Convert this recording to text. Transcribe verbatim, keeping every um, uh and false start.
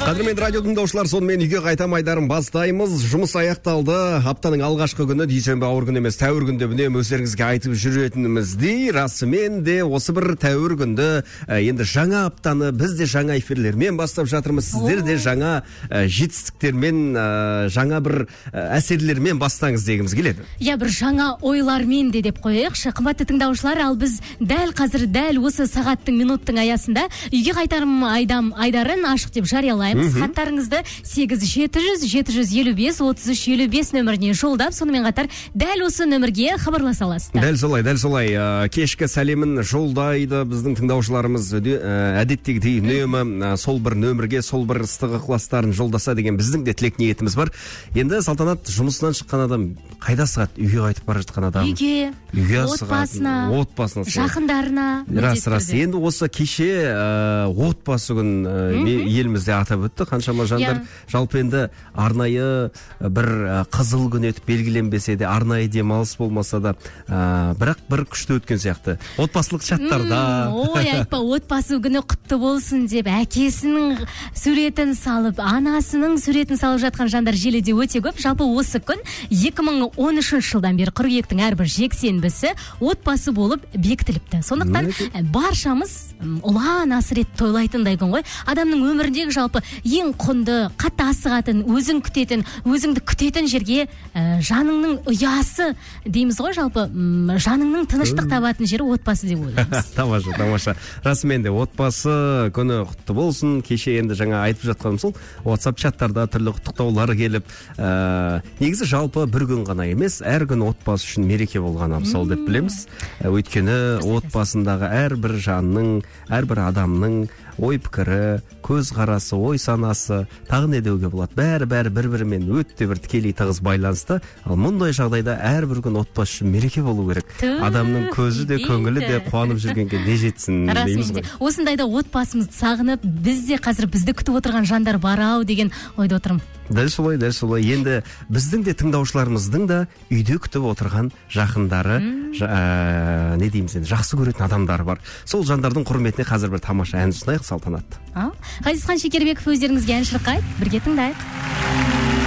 Қадірменді радио тыңдаушылар, сонымен үйге қайтам айдарын бастаймыз. Жұмыс аяқталды. Аптаның алғашқы күні дүйсенбі ауыр күн емес, тәуір күнде міне өздеріңізге айтып жүретініміздей, расымен де осы бір тәуір күнді, енді жаңа аптаны біз де жаңа эфирлермен бастап жатырмыз. Сіздер де жаңа жетістіктермен, жаңа бір әсерлермен бастаңыз дегіміз келеді. Я бір жаңа ойлармен де деп қояйықшы. Қымбатты тыңдаушылар, ал біз дәл қазір дәл осы сағаттың минуттың аясында үйге қайтарым айдам айдарын ашық деп жариялаймыз. Хаттарыңызды сегіз жеті жүз жеті жүз елу бес отыз үш елу бес нөміріне жолдап, сонымен қатар дәл осы нөмірге хабарласа аласыздар. Дәл солай, дәл солай. Кешкі сәлемін жолдайды біздің тыңдаушыларымыз. Әдеттегідей үнемі сол бір нөмірге, сол бір ыстық ықыластарын жолдаса деген біздің де тілек ниетіміз бар. Енді Салтанат, жұмысынан шыққан адам қайда сығады? Үйге қайтып бара жатқан адам. Үйге, үйге отбасына, отбасына, жақындарына. Рас, рас. Енді осы кеше отбасы күн елімізде атап өтті. Қаншама жандар жалпы енді арнайы бір қызыл күн етіп белгіленбесе де, арнайы демалыс болмаса да, бірақ бір күшті өткен сияқты. Отбасылық чаттарда. Ой, айтпа, отбасы күні құтты болсын деп әкесінің суретін салып, анасының суретін салып жатқан жандар желіде өте көп. Жалпы осы күн екі мың он үшінші жылдан бері қыркүйектің әрбір жексенбісі отбасы болып бекітіліпті. Сондықтан баршамыз ұлан асырет тойлайтындай күн ғой. Адамның өміріндегі жалпы ең құнды, қатты асығатын, өзің күтетін, өзіңді күтетін жерге ә, жаныңның ұясы дейміз ғой, жалпы жаныңның тыныштық табатын жері отбасы деп ойлаймыз. Тамаша, тамаша. Расымен де отбасы күні құтты болсын. Кеше енді жаңа айтып жатқаным сол, WhatsApp чаттарда түрлі құттықтаулар келіп, ә, негізі жалпы бір күн ғана емес, әр күн отбасы үшін мереке болған абзал деп білеміз. Өйткені отбасындағы әрбір жанның, әрбір адамның ой пікірі, көз қарасы, ой санасы, тағы не деуге болады, бәрі-бәрі бір-бірімен өте бір тікелей тығыз байланысты. Ал мұндай жағдайда әрбір күн отбасы үшін мереке болу керек. Адамның көзі де, көңілі де қуанып жүргенге не жетсін дейміз ғой. Осындайда отбасымызды сағынып, біз де қазір бізді күтіп отырған жандар бар-ау деген ойда отырмын. Дәл солай, дәл солай. Енді біздің де тыңдаушыларымыздың да үйде күтіп отырған жақындары, ә, не дейміз енді, жақсы көретін адамдары бар. Сол жандардың құрметіне қазір бір тамаша ән ұсынайық, Салтанат. Ғазизхан Шекербеков өздеріңізге ән шырқайды, бірге тыңдайық.